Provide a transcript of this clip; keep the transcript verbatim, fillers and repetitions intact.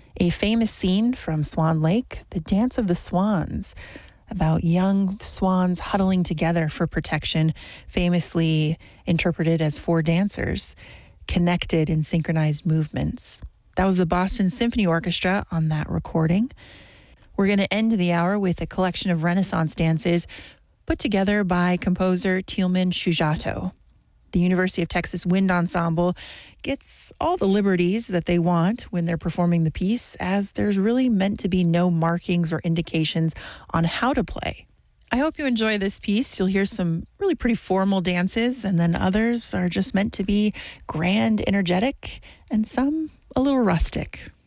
A famous scene from Swan Lake, the Dance of the Swans, about young swans huddling together for protection, famously interpreted as four dancers connected in synchronized movements. That was the Boston Symphony Orchestra on that recording. We're going to end the hour with a collection of Renaissance dances put together by composer Tielman Shujato. The University of Texas Wind Ensemble gets all the liberties that they want when they're performing the piece, as there's really meant to be no markings or indications on how to play. I hope you enjoy this piece. You'll hear some really pretty formal dances, and then others are just meant to be grand, energetic, and some a little rustic.